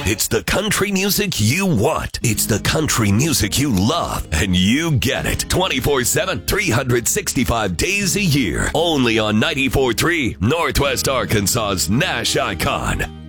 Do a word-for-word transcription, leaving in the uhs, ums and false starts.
It's the country music you want. It's the country music you love. And you get it. twenty-four seven, three hundred sixty-five days a year. Only on ninety-four point three, Northwest Arkansas's Nash Icon.